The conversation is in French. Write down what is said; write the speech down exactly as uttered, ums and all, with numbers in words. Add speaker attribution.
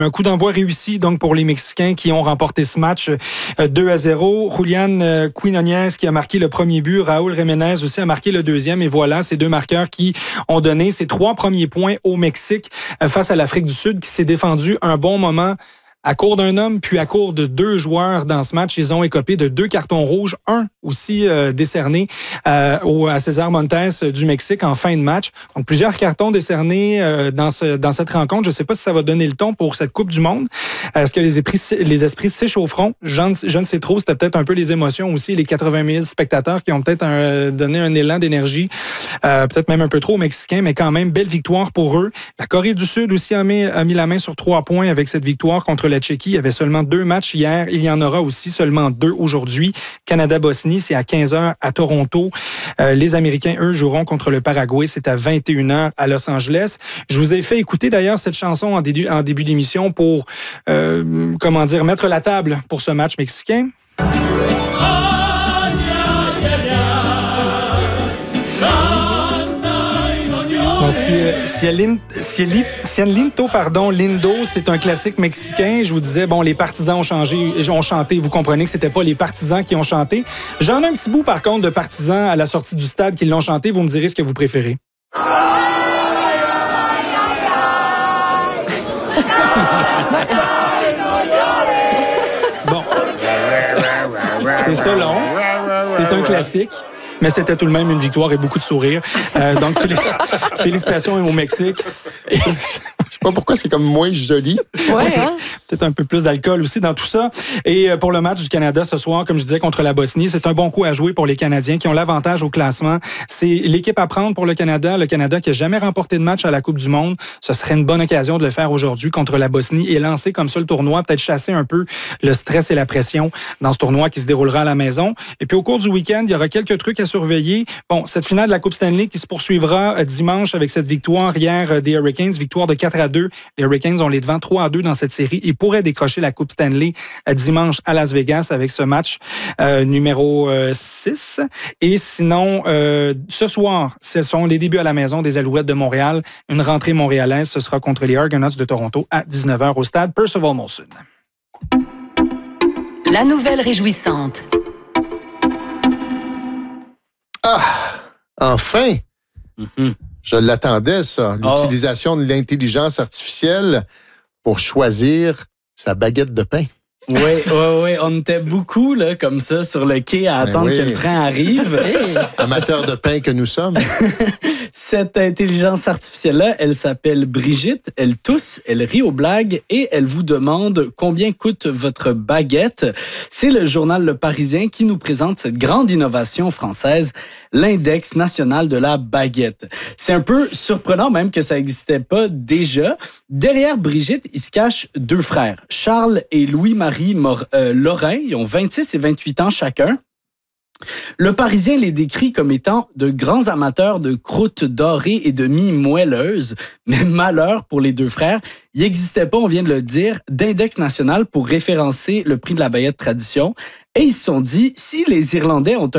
Speaker 1: Un coup d'envoi réussi donc pour les Mexicains qui ont remporté ce match euh, deux à zéro. Julian euh, Quinones qui a marqué le premier but. Raúl Jiménez aussi a marqué le deuxième. Et voilà, ces deux marqueurs qui ont donné ces trois premiers points au Mexique euh, face à l'Afrique du Sud qui s'est défendu un bon moment à court d'un homme, puis à court de deux joueurs dans ce match. Ils ont écopé de deux cartons rouges, un aussi euh, décerné euh, au, à César Montes du Mexique en fin de match. Donc, plusieurs cartons décernés euh, dans, ce, dans cette rencontre. Je ne sais pas si ça va donner le ton pour cette Coupe du Monde. Est-ce que les esprits, les esprits s'échaufferont? Je, je ne sais trop. C'était peut-être un peu les émotions aussi, les quatre-vingt mille spectateurs qui ont peut-être un, donné un élan d'énergie, euh, peut-être même un peu trop aux Mexicains, mais quand même, belle victoire pour eux. La Corée du Sud aussi a mis, a mis la main sur trois points avec cette victoire contre la Tchéquie. Il y avait seulement deux matchs hier. Il y en aura aussi seulement deux aujourd'hui. Canada-Bosnie, c'est à quinze heures à Toronto. Euh, les Américains, eux, joueront contre le Paraguay. C'est à vingt et une heures à Los Angeles. Je vous ai fait écouter d'ailleurs cette chanson en début, en début d'émission pour, euh, comment dire, mettre la table pour ce match mexicain. Donc, Cien Linto, pardon, Lindo, c'est un classique mexicain. Je vous disais, bon, les partisans ont changé, ont chanté. Vous comprenez que c'était pas les partisans qui ont chanté. J'en ai un petit bout, par contre, de partisans à la sortie du stade qui l'ont chanté. Vous me direz ce que vous préférez. Bon. C'est ça, long. C'est un classique. Mais c'était tout de même une victoire et beaucoup de sourires. Euh, donc, félicitations au Mexique. Et...
Speaker 2: Je sais pas pourquoi c'est comme moins joli.
Speaker 3: Ouais, hein?
Speaker 1: Peut-être un peu plus d'alcool aussi dans tout ça. Et pour le match du Canada ce soir, comme je disais, contre la Bosnie, c'est un bon coup à jouer pour les Canadiens qui ont l'avantage au classement. C'est l'équipe à prendre pour le Canada. Le Canada qui n'a jamais remporté de match à la Coupe du Monde. Ce serait une bonne occasion de le faire aujourd'hui contre la Bosnie et lancer comme ça le tournoi, peut-être chasser un peu le stress et la pression dans ce tournoi qui se déroulera à la maison. Et puis au cours du week-end, il y aura quelques trucs à surveiller. Bon, cette finale de la Coupe Stanley qui se poursuivra dimanche avec cette victoire hier des Hurricanes, victoire de quatre à deux. Les Hurricanes ont les devants trois à deux dans cette série. Ils pourraient décrocher la Coupe Stanley dimanche à Las Vegas avec ce match euh, numéro euh, six. Et sinon, euh, ce soir, ce sont les débuts à la maison des Alouettes de Montréal. Une rentrée montréalaise, ce sera contre les Argonauts de Toronto à dix-neuf heures au stade Percival Molson.
Speaker 4: La nouvelle réjouissante.
Speaker 2: Ah! Enfin!
Speaker 3: Mm-hmm.
Speaker 2: Je l'attendais, ça. L'utilisation oh. de l'intelligence artificielle pour choisir sa baguette de pain.
Speaker 3: Oui, oui, oui. On était beaucoup là, comme ça sur le quai à attendre ben oui. que le train arrive.
Speaker 2: Amateurs de pain que nous sommes.
Speaker 3: Cette intelligence artificielle-là, elle s'appelle Brigitte. Elle tousse, elle rit aux blagues et elle vous demande combien coûte votre baguette. C'est le journal Le Parisien qui nous présente cette grande innovation française, l'index national de la baguette. C'est un peu surprenant même que ça n'existait pas déjà. Derrière Brigitte, il se cache deux frères, Charles et Louis-Marie Mor- euh, Lorrain. Ils ont vingt-six et vingt-huit ans chacun. Le Parisien les décrit comme étant de grands amateurs de croûtes dorées et de mie moelleuse. Mais malheur pour les deux frères, il n'existait pas, on vient de le dire, d'index national pour référencer le prix de la baguette tradition. Et ils se sont dit, si les Irlandais ont un